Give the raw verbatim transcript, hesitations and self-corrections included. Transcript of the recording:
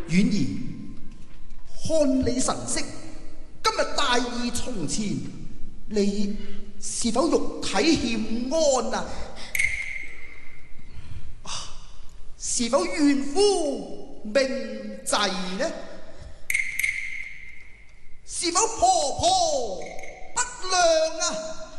婉兒，看你神色，今日大義從前，你是否肉體欠安啊？是否怨夫命滯呢？是否婆婆不良啊？